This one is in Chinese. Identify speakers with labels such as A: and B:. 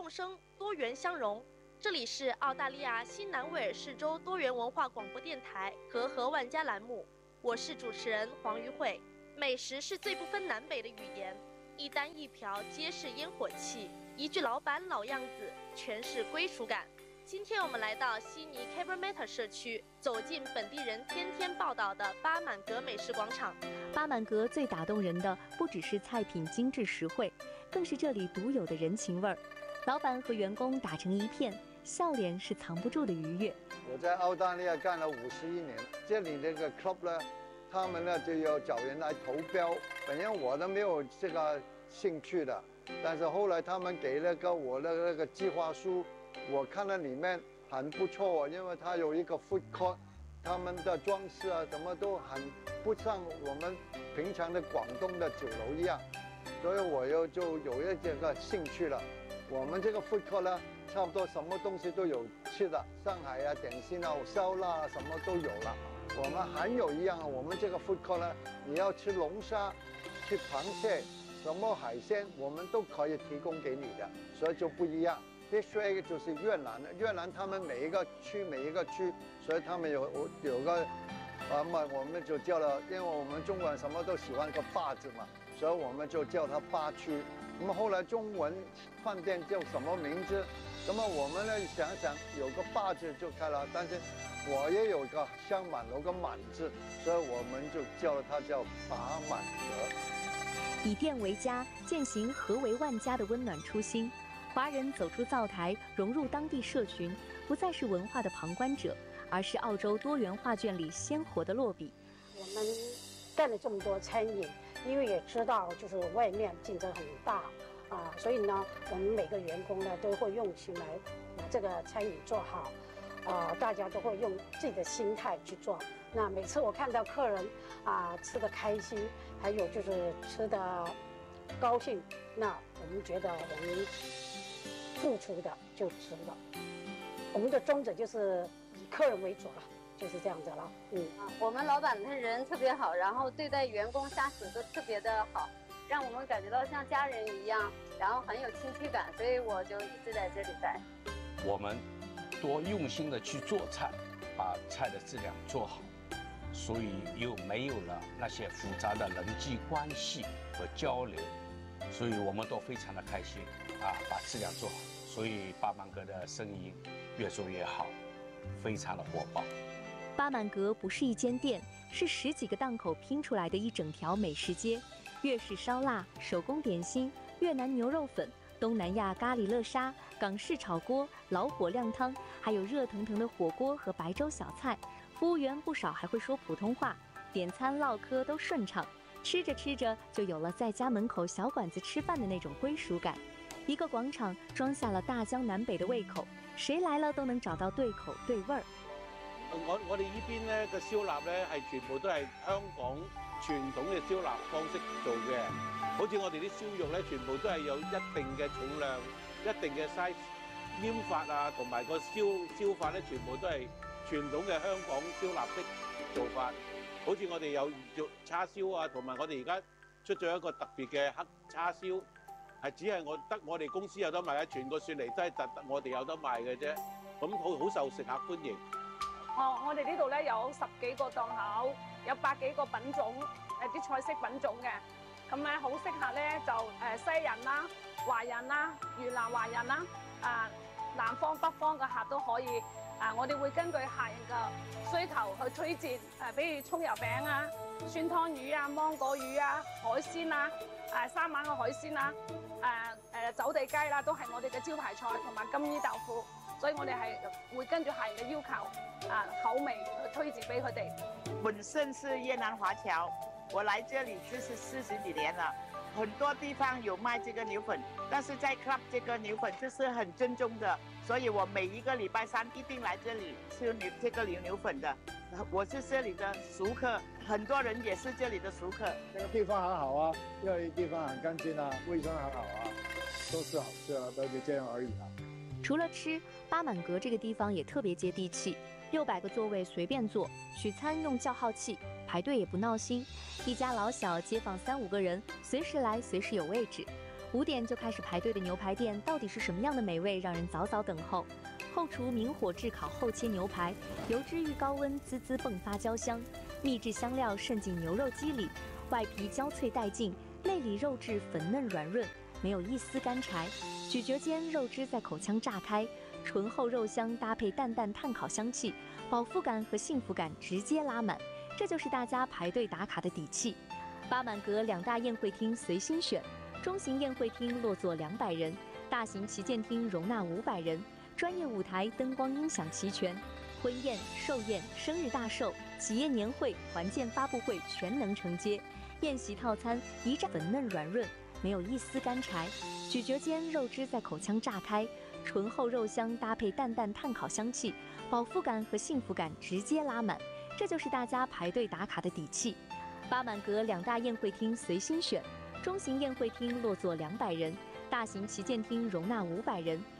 A: 共生，多元相融。这里是澳大利亚新南威尔士州多元文化广播电台和和万家栏目，我是主持人黄瑜慧。美食是最不分南北的语言，一单一瓢皆是烟火气，一句老板老样子，全是归属感。今天我们来到悉尼 Cabramatta 社区，走进本地人天天报道的巴满阁美食广场。
B: 巴满阁最打动人的不只是菜品精致实惠，更是这里独有的人情味儿。老板和员工打成一片，笑脸是藏不住的愉悦。
C: 我在澳大利亚干了51年，这里这个 club 呢，他们呢就要找人来投标。本来我都没有这个兴趣的，但是后来他们给了个我的那个计划书，我看了里面很不错，因为它有一个 food court， 他们的装饰啊什么都很不像我们平常的广东的酒楼一样，所以我就有这个兴趣了。我们这个 food court 呢，差不多什么东西都有吃的，上海啊点心啊烧腊啊什么都有了。我们还有一样，我们这个 food court 呢，你要吃龙虾、吃螃蟹、什么海鲜，我们都可以提供给你的，所以就不一样。District 就是越南的，越南他们每一个区，所以他们有个我们就叫了，因为我们中国人什么都喜欢个坝字嘛，所以我们就叫它坝区。那么后来中文饭店叫什么名字？那么我们呢想想有个坝字就开了，但是我也有个香满楼个满字，所以我们就叫它叫巴满阁。
B: 以店为家，践行和为万家的温暖初心。华人走出灶台，融入当地社群，不再是文化的旁观者，而是澳洲多元画卷里鲜活的落笔。
D: 我们干了这么多餐饮，因为也知道就是外面竞争很大啊，所以呢，我们每个员工呢都会用心来把这个餐饮做好，大家都会用自己的心态去做。那每次我看到客人吃得开心，还有就是吃得高兴，那我们觉得我们付出的就值了。我们的宗旨就是以客人为主了，就是这样子了。
E: 我们老板的人特别好，然后对待员工下属都特别的好，让我们感觉到像家人一样，然后很有亲切感，所以我就一直在这里待。
F: 我们多用心的去做菜，把菜的质量做好，所以又没有了那些复杂的人际关系和交流，所以我们都非常的开心把质量做好，所以巴满阁的生意越做越好，非常的火爆。
B: 巴满阁不是一间店，是10几个档口拼出来的一整条美食街，粤式烧腊、手工点心、越南牛肉粉、东南亚咖喱乐沙、港式炒锅、老火靓汤，还有热腾腾的火锅和白粥小菜。服务员不少还会说普通话，点餐唠嗑都顺畅。吃着吃着就有了在家门口小馆子吃饭的那种归属感。一个广场装下了大江南北的胃口，谁來了都能找到對口對味兒。
G: 我哋呢邊咧嘅燒臘咧係全部都係香港傳統嘅燒臘方式做嘅，好似我哋啲燒肉咧，全部都係有一定嘅重量、一定嘅 size， 醃法啊，同埋個燒法咧，全部都係傳統嘅香港燒臘式做法。好似我哋有肉叉燒啊，同埋我哋而家出咗一個特別嘅黑叉燒，係只係我哋公司有得賣，全個雪梨都係特我哋有得賣嘅啫。咁好受食客歡迎。
H: 我哋呢度咧有10幾個檔口，有100幾個品種，啲菜式品種嘅。咁咧好適合咧就西人啦、華人啦、越南華人啦，南方北方嘅客都可以。我哋會根據客人嘅需求去推薦，比如葱油餅啊、酸湯魚啊、芒果魚啊、海鮮啊、三晚嘅海鮮啦、走地雞啦，都係我哋嘅招牌菜，同埋金衣豆腐。所以我哋係會根據客人嘅要求口味去推薦俾佢哋。
I: 本身是越南華僑，我來這裡就是40幾年了。很多地方有賣這個牛粉，但是在 Club 這個牛粉就是很正宗的，所以我每一個禮拜3一定來這裡吃這個牛粉的。我是這裡的熟客，很多人也是這裡的熟客。
C: 這個地方很好啊，因為地方很乾淨啊，衛生很好啊，都是好吃啊，都就這樣而已啊。
B: 除了吃，巴滿閣這個地方也特別接地氣，600個座位隨便坐，取餐用叫號器，排隊也不鬧心。一家老小街坊3、5個人，隨時來隨時有位置。 5点就开始排队的牛排店到底是什么样的美味，让人早早等候。后厨明火炙烤后切牛排，油脂遇高温滋滋迸发焦香，秘制香料渗进牛肉肌里，外皮焦脆带劲，内里肉质粉嫩软润，没有一丝干柴。咀嚼间，肉汁在口腔炸开，醇厚肉香搭配淡淡炭烤香气，饱腹感和幸福感直接拉满，这就是大家排队打卡的底气。巴满阁2大宴会厅随心选，中型宴会厅落座200人，大型旗舰厅容纳500人，专业舞台、灯光、音响齐全，婚宴、寿宴、生日大寿、企业年会、团建发布会全能承接。宴席套餐一炸粉嫩软润，没有一丝干柴。咀嚼间，肉汁在口腔炸开，醇厚肉香搭配淡淡炭烤香气，饱腹感和幸福感直接拉满，这就是大家排队打卡的底气。巴满阁2大宴会厅随心选，中型宴会厅落座200人，大型旗舰厅容纳500人，